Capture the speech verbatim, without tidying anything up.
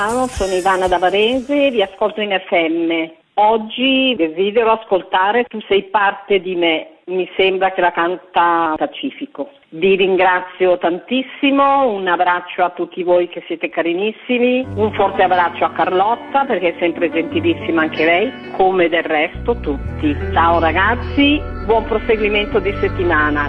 Ciao, sono Ivana da Varese, vi ascolto in F M. Oggi desidero ascoltare Tu sei parte di me, mi sembra che la canta Pacifico. Vi ringrazio tantissimo, un abbraccio a tutti voi che siete carinissimi, un forte abbraccio a Carlotta perché è sempre gentilissima anche lei, come del resto tutti. Ciao ragazzi, buon proseguimento di settimana.